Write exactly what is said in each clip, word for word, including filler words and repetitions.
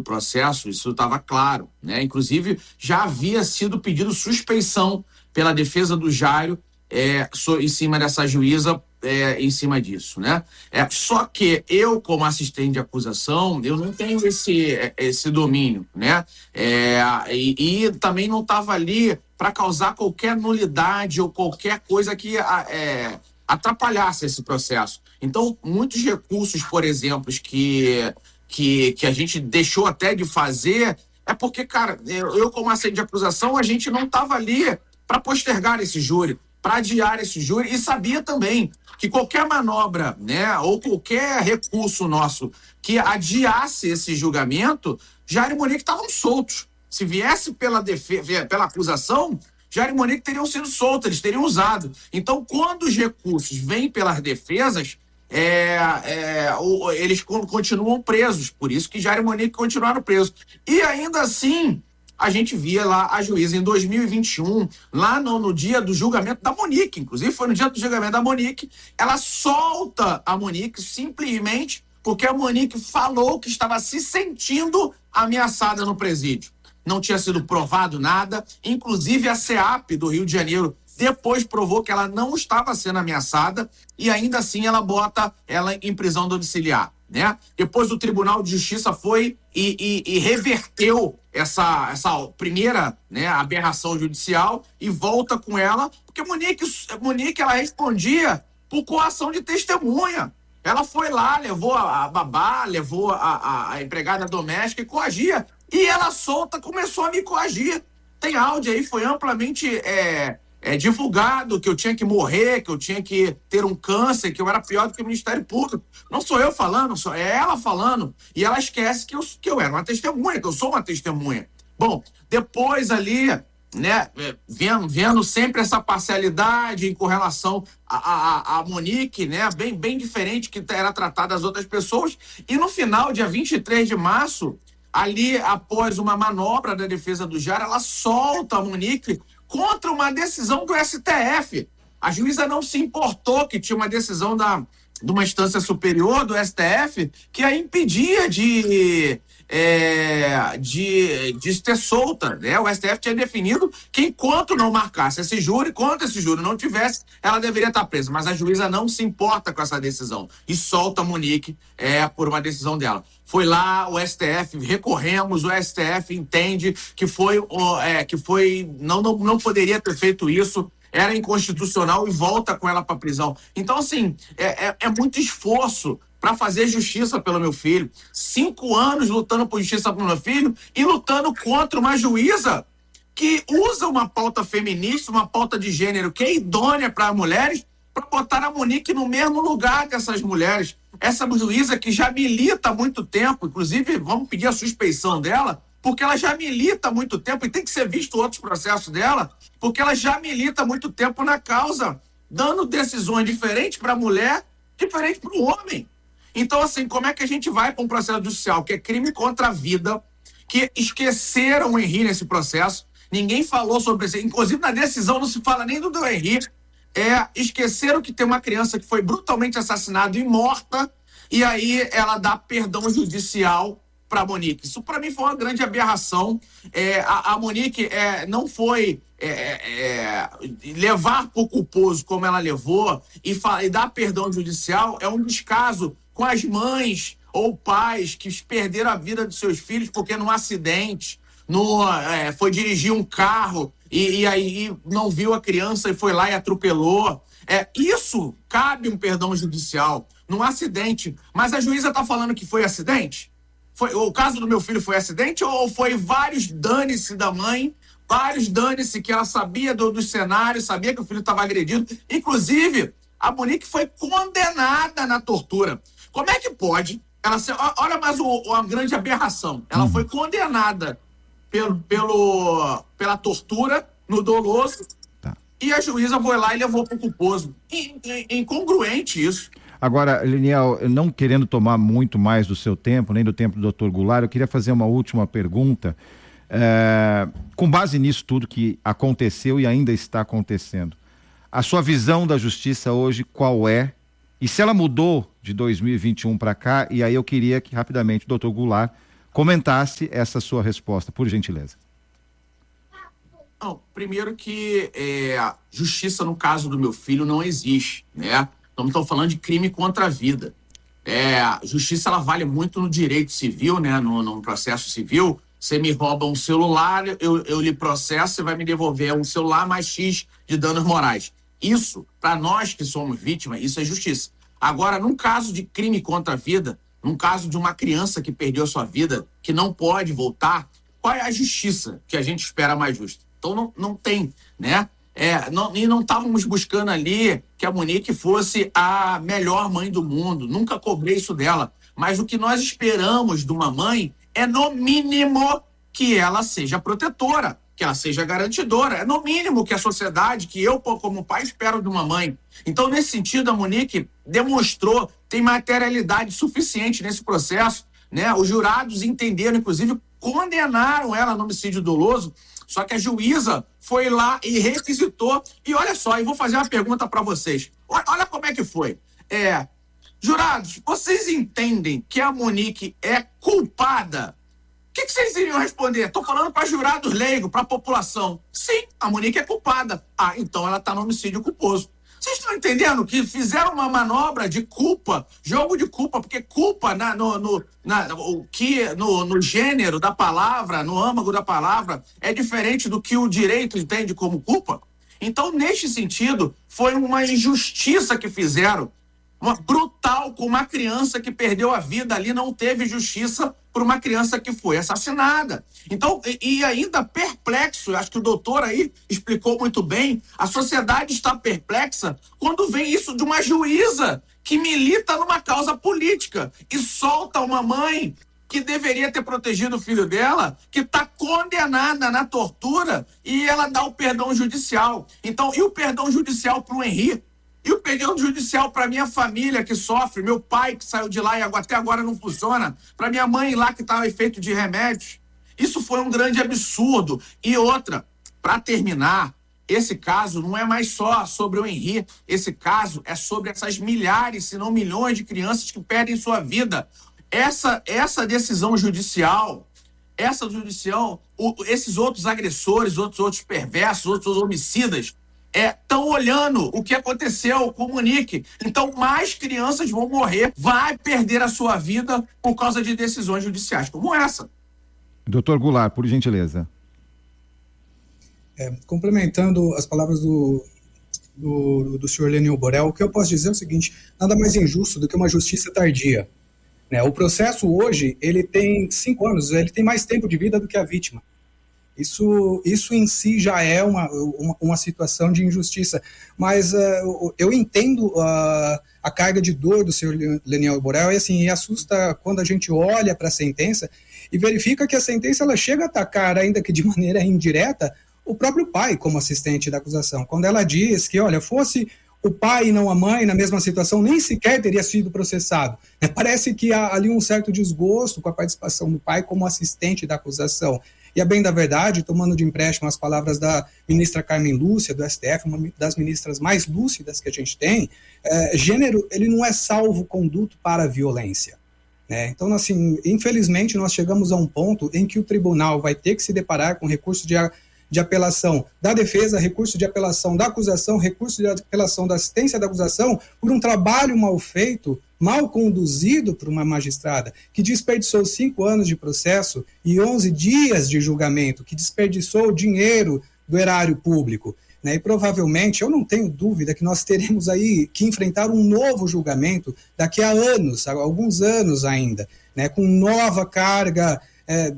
processo, isso estava claro, né? Inclusive, já havia sido pedido suspeição pela defesa do Jairo é, so, em cima dessa juíza, é, em cima disso, né? É, só que eu, como assistente de acusação, eu não tenho esse, esse domínio, né? É, e, e também não estava ali para causar qualquer nulidade ou qualquer coisa que é, atrapalhasse esse processo. Então, muitos recursos, por exemplo, que, que, que a gente deixou até de fazer, é porque, cara, eu como assistente de acusação, a gente não estava ali para postergar esse júri, para adiar esse júri, e sabia também que qualquer manobra, né, ou qualquer recurso nosso que adiasse esse julgamento, Jairo e Monique estavam soltos. Se viesse pela, defesa, pela acusação, Jairo e Monique teriam sido soltos, eles teriam usado. Então, quando os recursos vêm pelas defesas, é, é, o, eles continuam presos. Por isso que Jairo e Monique continuaram presos. E ainda assim, a gente via lá a juíza em dois mil e vinte e um, lá no, no dia do julgamento da Monique, inclusive foi no dia do julgamento da Monique, ela solta a Monique simplesmente porque a Monique falou que estava se sentindo ameaçada no presídio. Não tinha sido provado nada, inclusive a SEAP do Rio de Janeiro depois provou que ela não estava sendo ameaçada e ainda assim ela bota ela em prisão domiciliar, né? Depois o Tribunal de Justiça foi e, e, e reverteu essa, essa primeira, né, aberração judicial e volta com ela, porque Monique, Monique ela respondia por coação de testemunha. Ela foi lá, levou a, a babá, levou a, a, a empregada doméstica e coagia. E ela solta, começou a me coagir. Tem áudio aí, foi amplamente é, é, divulgado que eu tinha que morrer, que eu tinha que ter um câncer, que eu era pior do que o Ministério Público. Não sou eu falando, só é ela falando. E ela esquece que eu, que eu era uma testemunha, que eu sou uma testemunha. Bom, depois ali, né, vendo, vendo sempre essa parcialidade com relação a, a, a Monique, né, bem, bem diferente que era tratada das outras pessoas. E no final, dia vinte e três de março, ali, após uma manobra da defesa do Jairo, ela solta a Monique contra uma decisão do S T F. A juíza não se importou que tinha uma decisão da, de uma instância superior do S T F que a impedia de, é, de, de ter solta, né? O S T F tinha definido que enquanto não marcasse esse júri, quando esse júri não tivesse, ela deveria estar presa. Mas a juíza não se importa com essa decisão e solta a Monique é, por uma decisão dela. Foi lá, o S T F, recorremos, o S T F entende que foi, é, que foi não, não, não poderia ter feito isso, era inconstitucional e volta com ela para a prisão. Então, assim, é, é, é muito esforço para fazer justiça pelo meu filho. Cinco anos lutando por justiça pelo meu filho e lutando contra uma juíza que usa uma pauta feminista, uma pauta de gênero que é idônea para mulheres, para botar a Monique no mesmo lugar que essas mulheres. Essa juíza que já milita há muito tempo, inclusive vamos pedir a suspeição dela, porque ela já milita há muito tempo e tem que ser visto outros processos dela, porque ela já milita há muito tempo na causa, dando decisões diferentes para a mulher, diferentes para o homem. Então, assim, como é que a gente vai para um processo judicial que é crime contra a vida, que esqueceram o Henri nesse processo, ninguém falou sobre isso, inclusive na decisão não se fala nem do do Henri, é, esqueceram que tem uma criança que foi brutalmente assassinada e morta, e aí ela dá perdão judicial para Monique. Isso para mim foi uma grande aberração. É, a, a Monique é, não foi é, é, levar por culposo como ela levou e, fa- e dar perdão judicial é um descaso com as mães ou pais que perderam a vida dos seus filhos porque num acidente, no, é, foi dirigir um carro e, e aí não viu a criança e foi lá e atropelou. É, isso cabe um perdão judicial num acidente. Mas a juíza está falando que foi acidente? Foi, o caso do meu filho foi acidente ou foi vários dane-se da mãe, vários dane-se que ela sabia do, dos cenários, sabia que o filho estava agredido. Inclusive, a Monique foi condenada na tortura. Como é que pode? Ela ser, olha mais o, uma grande aberração. Ela hum. foi condenada pelo, pelo, pela tortura no doloso tá. E a juíza foi lá e levou para o culposo. Incongruente isso. Agora, Liniel, não querendo tomar muito mais do seu tempo, nem do tempo do doutor Goulart, eu queria fazer uma última pergunta. É, com base nisso tudo que aconteceu e ainda está acontecendo, a sua visão da justiça hoje qual é? E se ela mudou de dois mil e vinte e um para cá? E aí eu queria que rapidamente o doutor Goulart comentasse essa sua resposta, por gentileza. Não, primeiro que é, justiça no caso do meu filho não existe, né? Estamos falando de crime contra a vida. É, justiça, ela vale muito no direito civil, né? No, no processo civil. Você me rouba um celular, eu, eu lhe processo, você vai me devolver um celular mais X de danos morais. Isso, para nós que somos vítimas, isso é justiça. Agora, num caso de crime contra a vida, num caso de uma criança que perdeu a sua vida, que não pode voltar, qual é a justiça que a gente espera mais justa? Então não, não tem, né? É, não, e não estávamos buscando ali que a Monique fosse a melhor mãe do mundo, nunca cobrei isso dela. Mas o que nós esperamos de uma mãe é, no mínimo, que ela seja protetora, que ela seja garantidora. É no mínimo que a sociedade, que eu, como pai, espero de uma mãe. Então, nesse sentido, a Monique demonstrou, tem materialidade suficiente nesse processo, né? Os jurados entenderam, inclusive, condenaram ela no homicídio doloso, só que a juíza foi lá e requisitou. E olha só, eu vou fazer uma pergunta para vocês. Olha como é que foi. É, jurados, vocês entendem que a Monique é culpada? O que, que vocês iriam responder? Estou falando para jurados leigos, para a população. Sim, a Monique é culpada. Ah, então ela está no homicídio culposo. Vocês estão entendendo que fizeram uma manobra de culpa, jogo de culpa, porque culpa na, no, no, na, o que, no, no gênero da palavra, no âmago da palavra, é diferente do que o direito entende como culpa? Então, neste sentido, foi uma injustiça que fizeram, uma brutal, com uma criança que perdeu a vida ali, não teve justiça por uma criança que foi assassinada. Então, e, e ainda perplexo, acho que o doutor aí explicou muito bem, a sociedade está perplexa quando vem isso de uma juíza que milita numa causa política e solta uma mãe que deveria ter protegido o filho dela, que está condenada na tortura, e ela dá o perdão judicial. Então, e o perdão judicial para o Henri? E o perdão judicial para minha família que sofre, meu pai que saiu de lá e até agora não funciona, para minha mãe lá que estava efeito de remédios. Isso foi um grande absurdo. E outra, para terminar, esse caso não é mais só sobre o Henri, esse caso é sobre essas milhares, se não milhões de crianças que perdem sua vida. Essa, essa decisão judicial, essa judicial, o, esses outros agressores, outros, outros perversos, outros homicidas, estão é, olhando o que aconteceu com o Monique. Então, mais crianças vão morrer, vai perder a sua vida por causa de decisões judiciais como essa. Doutor Goulart, por gentileza. É, complementando as palavras do, do, do senhor Leniel Borel, o que eu posso dizer é o seguinte: nada mais injusto do que uma justiça tardia. Né? O processo hoje, ele tem cinco anos, ele tem mais tempo de vida do que a vítima. Isso, isso em si já é uma, uma, uma situação de injustiça, mas uh, eu entendo uh, a carga de dor do senhor Leniel Borel, e assim, e assusta quando a gente olha para a sentença e verifica que a sentença ela chega a atacar, ainda que de maneira indireta, o próprio pai como assistente da acusação, quando ela diz que, olha, fosse o pai e não a mãe na mesma situação, nem sequer teria sido processado. É, parece que há ali um certo desgosto com a participação do pai como assistente da acusação. E a bem da verdade, tomando de empréstimo as palavras da ministra Carmen Lúcia, do S T F, uma das ministras mais lúcidas que a gente tem, é, gênero, ele não é salvo-conduto para a violência. Né? Então, assim, infelizmente, nós chegamos a um ponto em que o tribunal vai ter que se deparar com recurso de, a, de apelação da defesa, recurso de apelação da acusação, recurso de apelação da assistência da acusação, por um trabalho mal feito, mal conduzido por uma magistrada, que desperdiçou cinco anos de processo e onze dias de julgamento, que desperdiçou o dinheiro do erário público. Né? E provavelmente, eu não tenho dúvida que nós teremos aí que enfrentar um novo julgamento daqui a anos, a alguns anos ainda, né? Com nova carga é,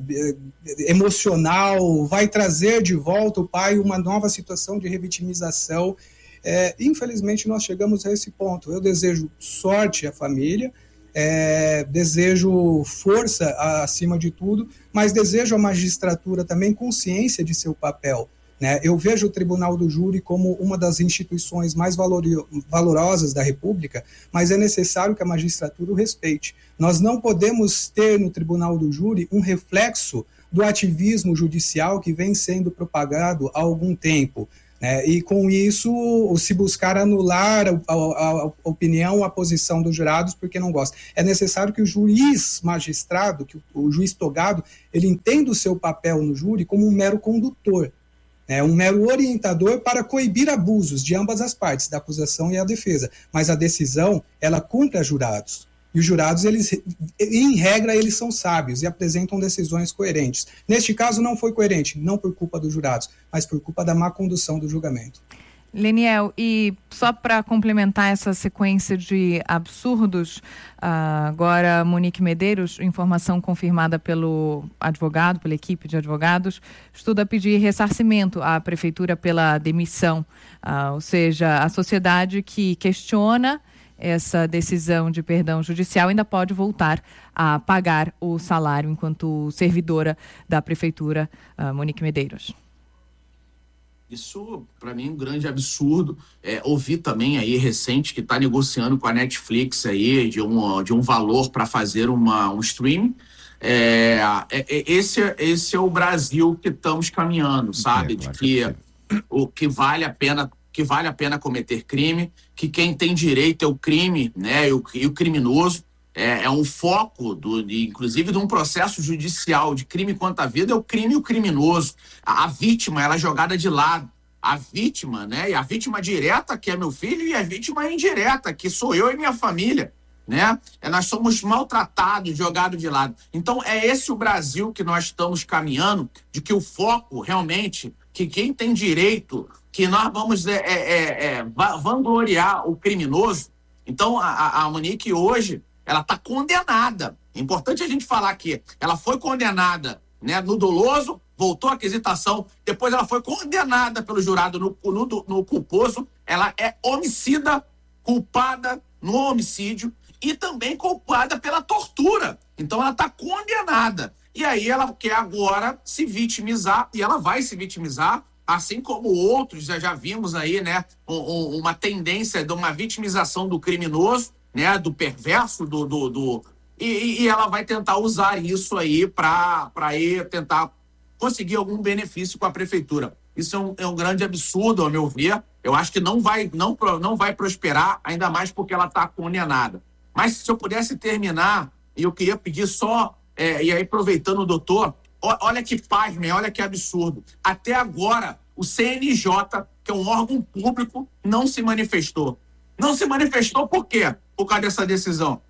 emocional, vai trazer de volta o pai uma nova situação de revitimização. É, infelizmente nós chegamos a esse ponto. Eu desejo sorte à família, é, desejo força acima de tudo, mas desejo à magistratura também consciência de seu papel. Né? Eu vejo o Tribunal do Júri como uma das instituições mais valori- valorosas da República, mas é necessário que a magistratura o respeite. Nós não podemos ter no Tribunal do Júri um reflexo do ativismo judicial que vem sendo propagado há algum tempo. né? E com isso se buscar anular a, a, a opinião, a posição dos jurados porque não gosta. É necessário que o juiz magistrado, que o, o juiz togado, ele entenda o seu papel no júri como um mero condutor, né? Um mero orientador para coibir abusos de ambas as partes, da acusação e a defesa. Mas a decisão, ela cumpre a jurados. E os jurados, eles, em regra, eles são sábios e apresentam decisões coerentes. Neste caso, não foi coerente, não por culpa dos jurados, mas por culpa da má condução do julgamento. Leniel, e só para complementar essa sequência de absurdos, uh, agora Monique Medeiros, informação confirmada pelo advogado, pela equipe de advogados, estuda pedir ressarcimento à prefeitura pela demissão, uh, ou seja, a sociedade que questiona essa decisão de perdão judicial ainda pode voltar a pagar o salário enquanto servidora da prefeitura, uh, Monique Medeiros. Isso, para mim, é um grande absurdo. É, ouvi também aí, recente, que está negociando com a Netflix aí de um, de um valor para fazer uma, um stream. É, é, esse, esse é o Brasil que estamos caminhando, sabe? É, claro, de que, que o que vale a pena... que vale a pena cometer crime, que quem tem direito é o crime, né, e o, e o criminoso. É, é um foco, do, de, inclusive, de um processo judicial de crime contra a vida, é o crime e o criminoso. A, a vítima, ela é jogada de lado. A vítima, né, e a vítima direta, que é meu filho, e a vítima indireta, que sou eu e minha família, né? É, nós somos maltratados, jogados de lado. Então, é esse o Brasil que nós estamos caminhando, de que o foco, realmente, que quem tem direito... que nós vamos é, é, é, vangloriar o criminoso. Então, a, a Monique hoje, ela está condenada. É importante a gente falar que ela foi condenada, né, no doloso, voltou à aquisitação, depois ela foi condenada pelo jurado no, no, no culposo, ela é homicida, culpada no homicídio e também culpada pela tortura. Então, ela está condenada. E aí, ela quer agora se vitimizar, e ela vai se vitimizar, assim como outros, já, já vimos aí, né, um, um, uma tendência de uma vitimização do criminoso, né, do perverso, do, do, do e, e ela vai tentar usar isso aí para tentar conseguir algum benefício com a prefeitura. Isso é um, é um grande absurdo, ao meu ver. Eu acho que não vai, não, não vai prosperar, ainda mais porque ela está condenada. Mas se eu pudesse terminar, e eu queria pedir só, é, e aí aproveitando o doutor, olha que pasmem, olha que absurdo. Até agora, o C N J, que é um órgão público, não se manifestou. Não se manifestou por quê? Por causa dessa decisão.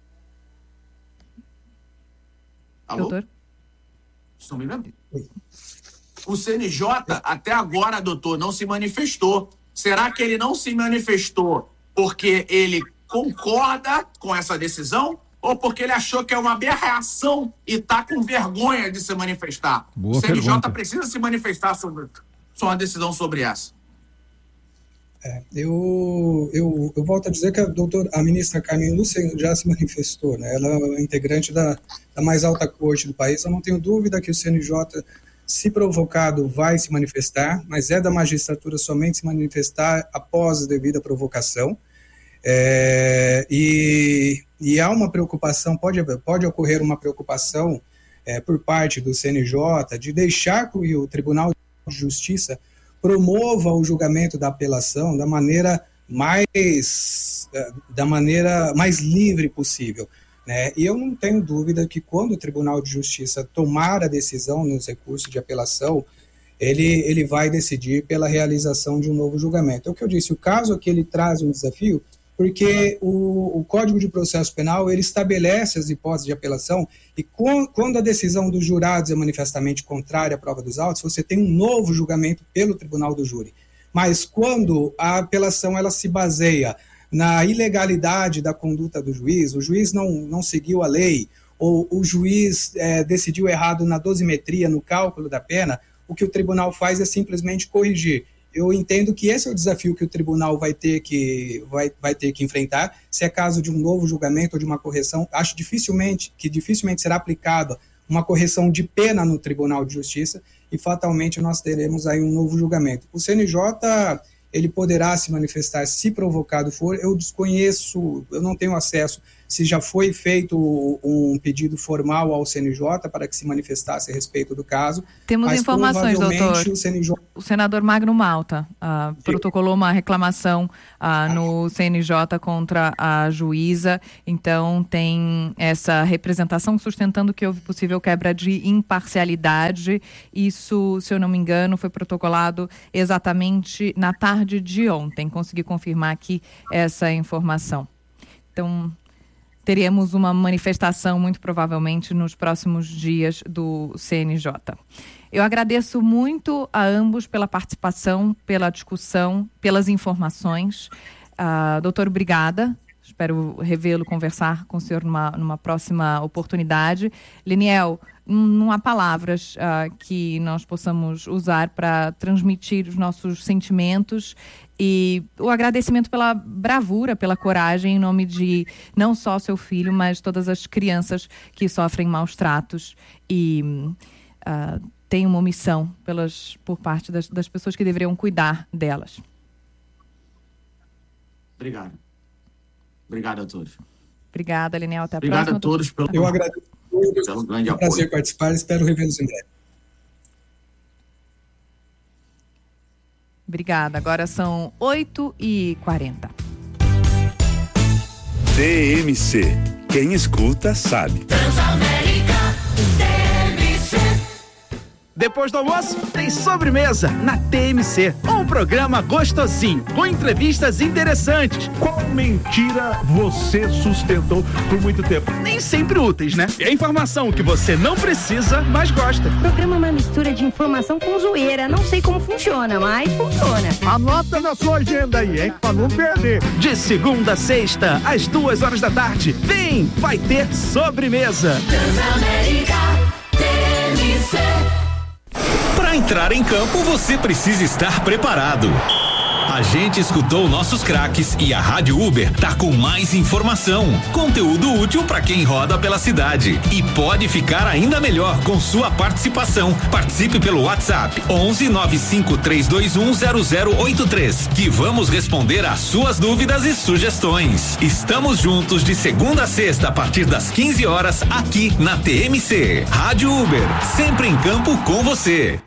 Alô? Doutor? Estão me vendo? O C N J, até agora, doutor, não se manifestou. Será que ele não se manifestou porque ele concorda com essa decisão? Ou porque ele achou que é uma aberração e está com vergonha de se manifestar? Boa o C N J pergunta. Precisa se manifestar sobre, sobre uma decisão sobre essa. É, eu, eu, eu volto a dizer que a, doutor, a ministra Carmen Lúcia já se manifestou, né? Ela é integrante da, da mais alta corte do país. Eu não tenho dúvida que o C N J, se provocado, vai se manifestar, mas é da magistratura somente se manifestar após a devida provocação. É, e, e há uma preocupação, pode, pode ocorrer uma preocupação é, por parte do C N J de deixar que o Tribunal de Justiça promova o julgamento da apelação da maneira mais, da maneira mais livre possível, né? E eu não tenho dúvida que quando o Tribunal de Justiça tomar a decisão nos recursos de apelação, ele, ele vai decidir pela realização de um novo julgamento. É o que eu disse, o caso aqui ele traz um desafio, porque o, o Código de Processo Penal, ele estabelece as hipóteses de apelação, e com, quando a decisão dos jurados é manifestamente contrária à prova dos autos, você tem um novo julgamento pelo tribunal do júri. Mas quando a apelação ela se baseia na ilegalidade da conduta do juiz, o juiz não, não seguiu a lei, ou o juiz é, decidiu errado na dosimetria, no cálculo da pena, o que o tribunal faz é simplesmente corrigir. Eu entendo que esse é o desafio que o tribunal vai ter que, vai, vai ter que enfrentar. Se é caso de um novo julgamento ou de uma correção, acho dificilmente, que dificilmente será aplicada uma correção de pena no Tribunal de Justiça e fatalmente nós teremos aí um novo julgamento. O C N J, ele poderá se manifestar se provocado for, eu desconheço, eu não tenho acesso se já foi feito um pedido formal ao C N J para que se manifestasse a respeito do caso. Temos informações, doutor. O, C N J... o senador Magno Malta uh, protocolou uma reclamação uh, no C N J contra a juíza, então tem essa representação sustentando que houve possível quebra de imparcialidade. Isso, se eu não me engano, foi protocolado exatamente na tarde de ontem. Consegui confirmar aqui essa informação. Então, teremos uma manifestação, muito provavelmente, nos próximos dias do C N J. Eu agradeço muito a ambos pela participação, pela discussão, pelas informações. Uh, doutor, obrigada. Espero revê-lo, conversar com o senhor numa, numa próxima oportunidade. Liniel, não há palavras uh, que nós possamos usar para transmitir os nossos sentimentos e o agradecimento pela bravura, pela coragem, em nome de não só seu filho, mas todas as crianças que sofrem maus tratos e uh, têm uma omissão pelas, por parte das, das pessoas que deveriam cuidar delas. Obrigado. Obrigado a todos. Obrigada, Liniel. Até a Obrigado próxima. a todos pelo, Eu agradeço pelo grande é um apoio. prazer participar e espero revê-los em breve. Obrigada. Agora são oito e quarenta. T M C. Quem escuta sabe. Transamérica T M C. Depois do almoço, tem sobremesa na T M C. Um programa gostosinho, com entrevistas interessantes. Qual mentira você sustentou por muito tempo? Nem sempre úteis, né? É informação que você não precisa, mas gosta. O programa é uma mistura de informação com zoeira. Não sei como funciona, mas funciona. Anota na sua agenda aí, hein? Pra não perder. De segunda a sexta, às duas horas da tarde. Vem, vai ter sobremesa. Transamérica T M C. Para entrar em campo, você precisa estar preparado. A gente escutou nossos craques e a Rádio Uber tá com mais informação, conteúdo útil para quem roda pela cidade e pode ficar ainda melhor com sua participação. Participe pelo WhatsApp onze nove cinco três dois um zero zero oito três, que vamos responder às suas dúvidas e sugestões. Estamos juntos de segunda a sexta a partir das quinze horas aqui na T M C. Rádio Uber, sempre em campo com você.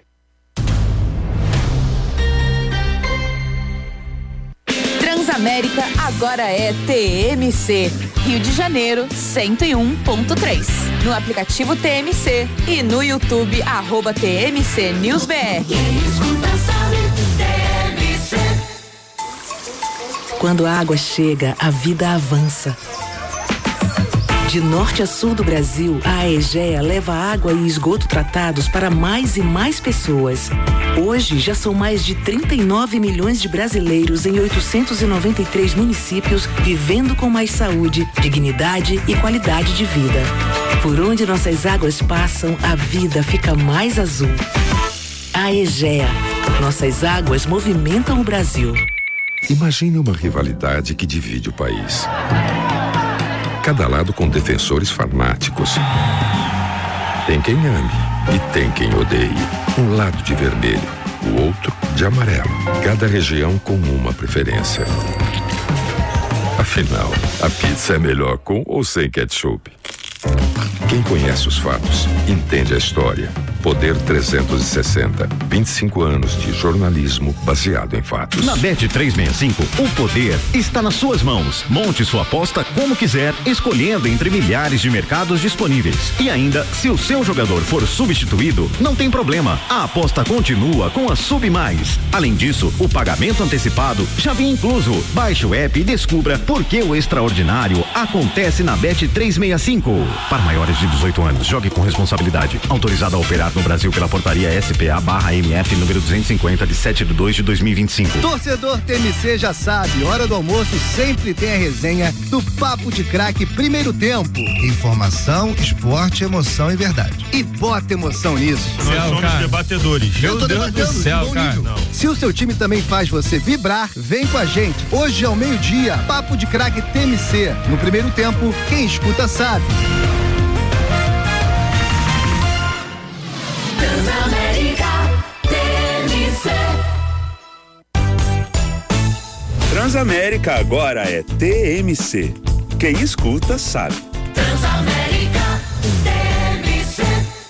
Transamérica agora é T M C, Rio de Janeiro cento e um ponto três. No aplicativo T M C e no YouTube, arroba T M C News B R. Quando a água chega, a vida avança. De norte a sul do Brasil, a Aegea leva água e esgoto tratados para mais e mais pessoas. Hoje, já são mais de trinta e nove milhões de brasileiros em oitocentos e noventa e três municípios vivendo com mais saúde, dignidade e qualidade de vida. Por onde nossas águas passam, a vida fica mais azul. Aegea. Nossas águas movimentam o Brasil. Imagine uma rivalidade que divide o país. Cada lado com defensores fanáticos. Tem quem ame e tem quem odeie. Um lado de vermelho, o outro de amarelo. Cada região com uma preferência. Afinal, a pizza é melhor com ou sem ketchup? Quem conhece os fatos, entende a história. Poder trezentos e sessenta, vinte e cinco anos de jornalismo baseado em fatos. Na Bet trezentos e sessenta e cinco, o poder está nas suas mãos. Monte sua aposta como quiser, escolhendo entre milhares de mercados disponíveis. E ainda, se o seu jogador for substituído, não tem problema. A aposta continua com a Sub Mais. Além disso, o pagamento antecipado já vem incluso. Baixe o app e descubra por que o extraordinário acontece na Bet trezentos e sessenta e cinco. Para maiores de dezoito anos, jogue com responsabilidade. Autorizado a operar no Brasil pela portaria S P A barra M F número duzentos e cinquenta de sete de dois de dois mil e vinte e cinco. Torcedor T M C já sabe, hora do almoço sempre tem a resenha do Papo de Craque Primeiro Tempo. Informação, esporte, emoção e verdade. E bota emoção nisso. Nós somos cara. debatedores. Meu Deus do céu, cara. Não. Se o seu time também faz você vibrar, vem com a gente. Hoje ao meio-dia, Papo de Craque T M C. No Primeiro Tempo, quem escuta sabe. Transamérica agora é T M C. Quem escuta sabe. Transamérica T M C.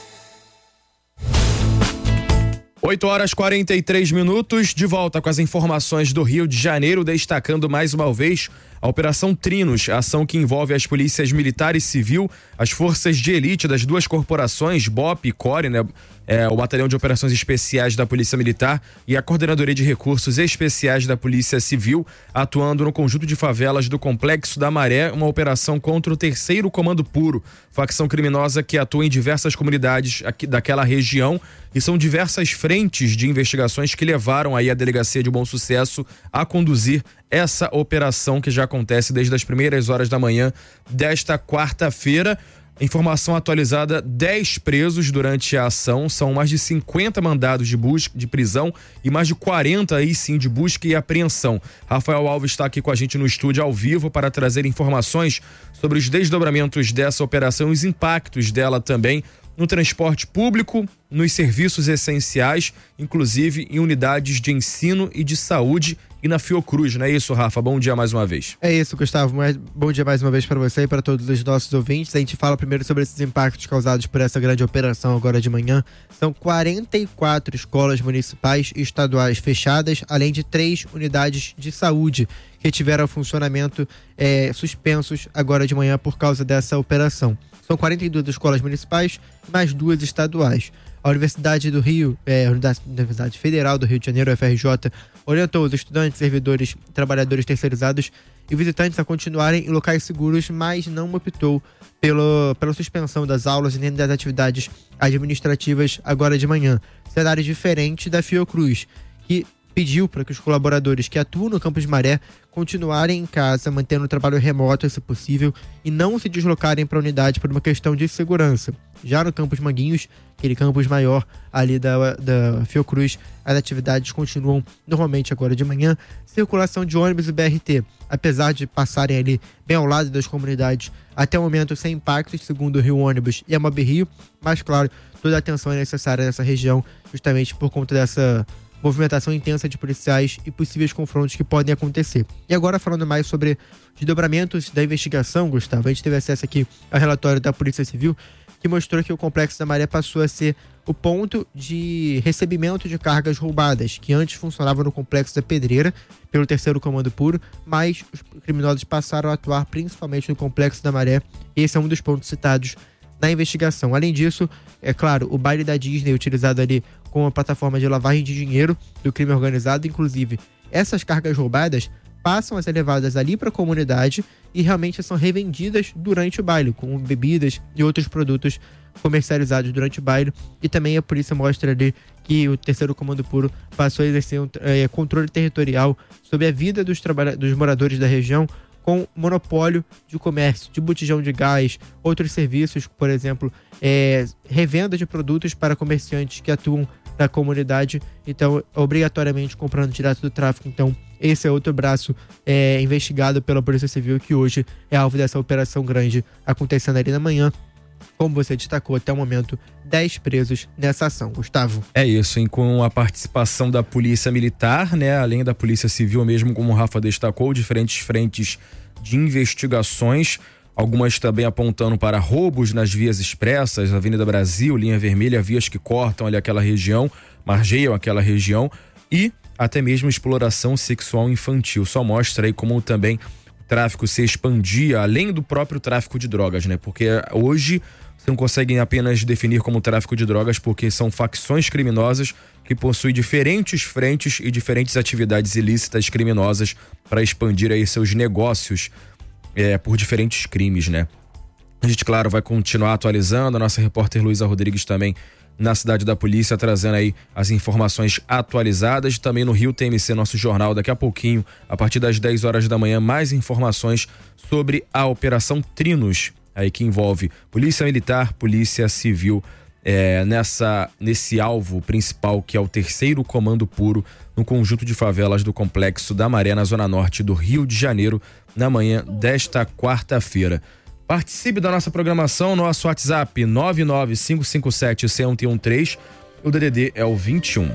oito horas e quarenta e três minutos, de volta com as informações do Rio de Janeiro, destacando mais uma vez a Operação Trinos, a ação que envolve as polícias militar e civil, as forças de elite das duas corporações, B O P e CORE, né? É, o Batalhão de Operações Especiais da Polícia Militar e a Coordenadoria de Recursos Especiais da Polícia Civil, atuando no conjunto de favelas do Complexo da Maré, uma operação contra o terceiro Comando Puro, facção criminosa que atua em diversas comunidades aqui, daquela região, e são diversas frentes de investigações que levaram aí a Delegacia de Bom Sucesso a conduzir essa operação que já acontece desde as primeiras horas da manhã desta quarta-feira. Informação atualizada: dez presos durante a ação, são mais de cinquenta mandados de busca, de prisão e mais de quarenta aí sim de busca e apreensão. Rafael Alves está aqui com a gente no estúdio ao vivo para trazer informações sobre os desdobramentos dessa operação e os impactos dela também no transporte público, nos serviços essenciais, inclusive em unidades de ensino e de saúde e na Fiocruz, não é isso, Rafa? Bom dia mais uma vez. É isso, Gustavo. Bom dia mais uma vez para você e para todos os nossos ouvintes. A gente fala primeiro sobre esses impactos causados por essa grande operação agora de manhã. São quarenta e quatro escolas municipais e estaduais fechadas, além de três unidades de saúde que tiveram funcionamento é, suspensos agora de manhã por causa dessa operação. São quarenta e duas escolas municipais, mais duas estaduais. A Universidade do Rio, é, a Universidade Federal do Rio de Janeiro, a F R J, orientou os estudantes, servidores, trabalhadores terceirizados e visitantes a continuarem em locais seguros, mas não optou pelo, pela suspensão das aulas e nem das atividades administrativas agora de manhã. Cenário diferente da Fiocruz, que pediu para que os colaboradores que atuam no Campus Maré continuarem em casa, mantendo o trabalho remoto, se possível, e não se deslocarem para a unidade por uma questão de segurança. Já no Campus Manguinhos, aquele campus maior ali da, da Fiocruz, as atividades continuam normalmente agora de manhã. Circulação de ônibus e B R T, apesar de passarem ali bem ao lado das comunidades, até o momento sem impactos, segundo o Rio Ônibus e a Mob Rio, mas claro, toda a atenção é necessária nessa região, justamente por conta dessa movimentação intensa de policiais e possíveis confrontos que podem acontecer. E agora, falando mais sobre desdobramentos da investigação, Gustavo, a gente teve acesso aqui ao relatório da Polícia Civil, que mostrou que o Complexo da Maré passou a ser o ponto de recebimento de cargas roubadas, que antes funcionava no Complexo da Pedreira, pelo terceiro Comando Puro, mas os criminosos passaram a atuar principalmente no Complexo da Maré. Esse é um dos pontos citados na investigação. Além disso, é claro, o baile da Disney utilizado ali como uma plataforma de lavagem de dinheiro do crime organizado, inclusive essas cargas roubadas passam a ser levadas ali para a comunidade e realmente são revendidas durante o baile, com bebidas e outros produtos comercializados durante o baile. E também a polícia mostra ali que o terceiro Comando Puro passou a exercer um é, controle territorial sobre a vida dos, dos moradores da região, com monopólio de comércio, de botijão de gás, outros serviços, por exemplo, é, revenda de produtos para comerciantes que atuam na comunidade, então obrigatoriamente comprando direto do tráfico. Então esse é outro braço é, investigado pela Polícia Civil, que hoje é alvo dessa operação grande acontecendo ali na manhã. Como você destacou, até o momento, dez presos nessa ação. Gustavo. É isso, hein? Com a participação da Polícia Militar, né? Além da Polícia Civil mesmo, como o Rafa destacou, diferentes frentes de investigações, algumas também apontando para roubos nas vias expressas, Avenida Brasil, Linha Vermelha, vias que cortam ali aquela região, margeiam aquela região, e até mesmo exploração sexual infantil. Só mostra aí como também o tráfico se expandia, além do próprio tráfico de drogas, né? Porque hoje você não consegue apenas definir como tráfico de drogas, porque são facções criminosas que possuem diferentes frentes e diferentes atividades ilícitas criminosas para expandir aí seus negócios é, por diferentes crimes, né? A gente, claro, vai continuar atualizando, a nossa repórter Luísa Rodrigues também na Cidade da Polícia, trazendo aí as informações atualizadas. Também no Rio T M C, nosso jornal, daqui a pouquinho, a partir das dez horas da manhã, mais informações sobre a Operação Trinos, aí que envolve Polícia Militar, Polícia Civil, é, nessa, nesse alvo principal, que é o terceiro Comando Puro, no conjunto de favelas do Complexo da Maré, na zona norte do Rio de Janeiro, na manhã desta quarta-feira. Participe da nossa programação, nosso WhatsApp nove nove cinco cinco sete, um um um três, o D D D é o vinte e um.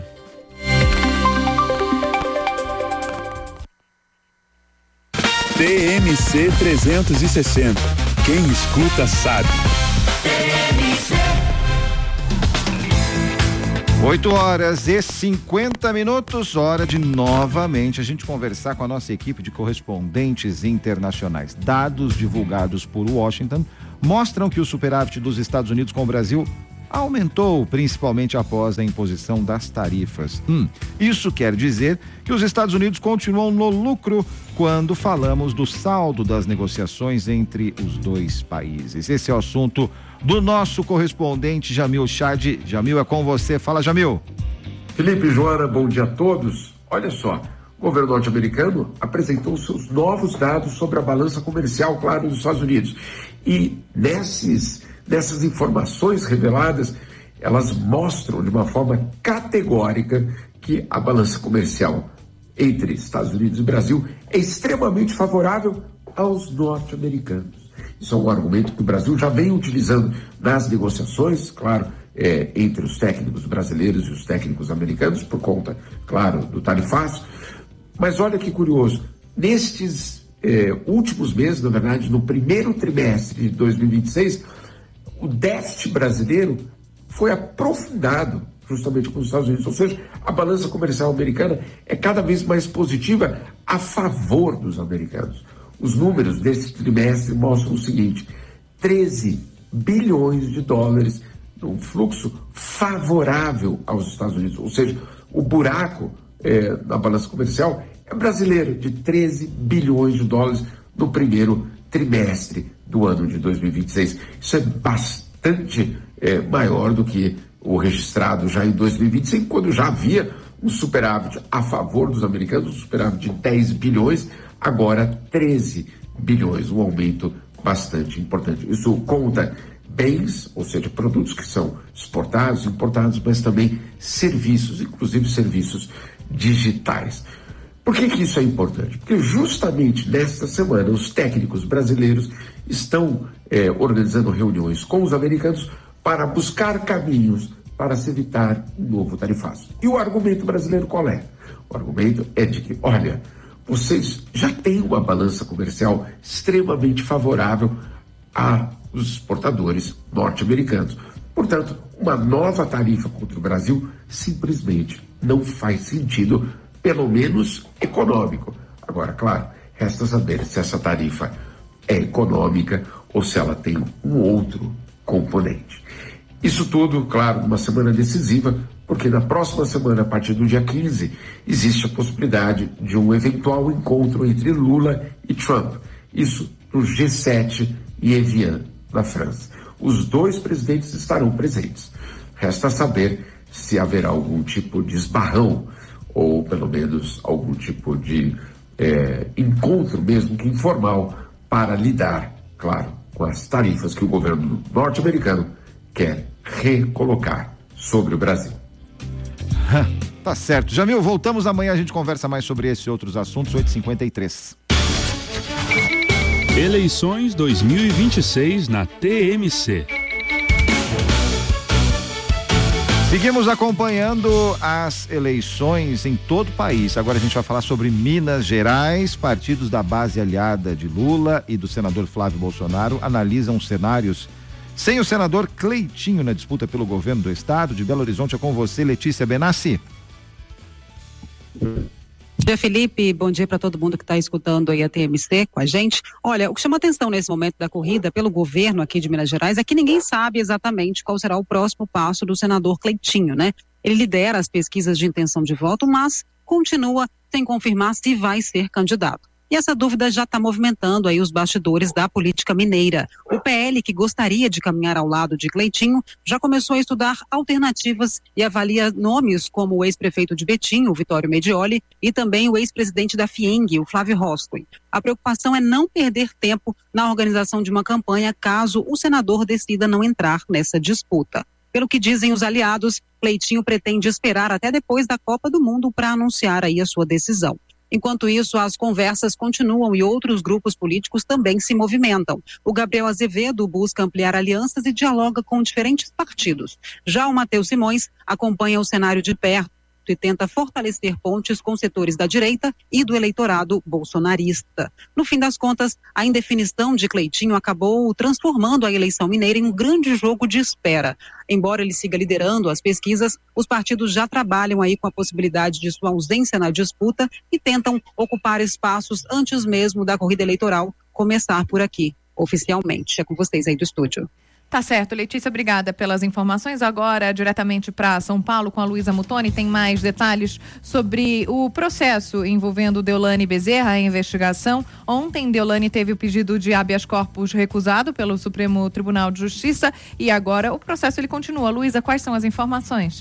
T M C trezentos e sessenta. Quem escuta sabe. oito horas e cinquenta minutos, hora de novamente a gente conversar com a nossa equipe de correspondentes internacionais. Dados divulgados por Washington mostram que o superávit dos Estados Unidos com o Brasil aumentou, principalmente após a imposição das tarifas. Hum, isso quer dizer que os Estados Unidos continuam no lucro quando falamos do saldo das negociações entre os dois países. Esse é o assunto do nosso correspondente Jamil Chad. Jamil, é com você. Fala, Jamil. Felipe, Joana, bom dia a todos. Olha só, o governo norte-americano apresentou seus novos dados sobre a balança comercial, claro, dos Estados Unidos. E nesses Dessas informações reveladas, elas mostram de uma forma categórica que a balança comercial entre Estados Unidos e Brasil é extremamente favorável aos norte-americanos. Isso é um argumento que o Brasil já vem utilizando nas negociações, claro, é, entre os técnicos brasileiros e os técnicos americanos, por conta, claro, do tarifaço. Mas olha que curioso, nestes é, últimos meses, na verdade, no primeiro trimestre de dois mil e vinte e seis, o déficit brasileiro foi aprofundado justamente com os Estados Unidos, ou seja, a balança comercial americana é cada vez mais positiva a favor dos americanos. Os números desse trimestre mostram o seguinte: treze bilhões de dólares num fluxo favorável aos Estados Unidos, ou seja, o buraco é, na balança comercial é brasileiro, de treze bilhões de dólares no primeiro trimestre do ano de dois mil e vinte e seis. Isso é bastante é, maior do que o registrado já em dois mil e vinte e cinco, quando já havia um superávit a favor dos americanos, um superávit de dez bilhões, agora treze bilhões, um aumento bastante importante. Isso conta bens, ou seja, produtos que são exportados, importados, mas também serviços, inclusive serviços digitais. Por que que isso é importante? Porque justamente nesta semana os técnicos brasileiros estão eh, organizando reuniões com os americanos para buscar caminhos para se evitar um novo tarifaço. E o argumento brasileiro qual é? O argumento é de que, olha, vocês já têm uma balança comercial extremamente favorável aos exportadores norte-americanos. Portanto, uma nova tarifa contra o Brasil simplesmente não faz sentido, pelo menos econômico. Agora, claro, resta saber se essa tarifa é econômica ou se ela tem um outro componente. Isso tudo, claro, numa semana decisiva, porque na próxima semana, a partir do dia quinze, existe a possibilidade de um eventual encontro entre Lula e Trump. Isso no G sete em Evian, na França. Os dois presidentes estarão presentes. Resta saber se haverá algum tipo de esbarrão ou pelo menos algum tipo de é, encontro, mesmo que informal, para lidar, claro, com as tarifas que o governo norte-americano quer recolocar sobre o Brasil. Tá certo. Jamil, voltamos amanhã, a gente conversa mais sobre esses e outros assuntos, oito e cinquenta e três. Eleições dois mil e vinte e seis na T M C. Seguimos acompanhando as eleições em todo o país. Agora a gente vai falar sobre Minas Gerais. Partidos da base aliada de Lula e do senador Flávio Bolsonaro analisam cenários sem o senador Cleitinho na disputa pelo governo do estado. De Belo Horizonte é com você, Letícia Benassi. Bom dia, Felipe. Bom dia para todo mundo que está escutando aí a T M C com a gente. Olha, o que chama atenção nesse momento da corrida pelo governo aqui de Minas Gerais é que ninguém sabe exatamente qual será o próximo passo do senador Cleitinho, né? Ele lidera as pesquisas de intenção de voto, mas continua sem confirmar se vai ser candidato. E essa dúvida já está movimentando aí os bastidores da política mineira. O P L, que gostaria de caminhar ao lado de Cleitinho, já começou a estudar alternativas e avalia nomes como o ex-prefeito de Betim, o Vitório Medioli, e também o ex-presidente da FIENG, o Flávio Roscoe. A preocupação é não perder tempo na organização de uma campanha caso o senador decida não entrar nessa disputa. Pelo que dizem os aliados, Cleitinho pretende esperar até depois da Copa do Mundo para anunciar aí a sua decisão. Enquanto isso, as conversas continuam e outros grupos políticos também se movimentam. O Gabriel Azevedo busca ampliar alianças e dialoga com diferentes partidos. Já o Matheus Simões acompanha o cenário de perto e tenta fortalecer pontes com setores da direita e do eleitorado bolsonarista. No fim das contas, a indefinição de Cleitinho acabou transformando a eleição mineira em um grande jogo de espera. Embora ele siga liderando as pesquisas, os partidos já trabalham aí com a possibilidade de sua ausência na disputa e tentam ocupar espaços antes mesmo da corrida eleitoral começar por aqui, oficialmente. É com vocês aí do estúdio. Tá certo, Letícia, obrigada pelas informações. Agora, diretamente para São Paulo, com a Luísa Muttoni, tem mais detalhes sobre o processo envolvendo Deolane Bezerra, a investigação. Ontem, Deolane teve o pedido de habeas corpus recusado pelo Supremo Tribunal de Justiça e agora o processo ele continua. Luísa, quais são as informações?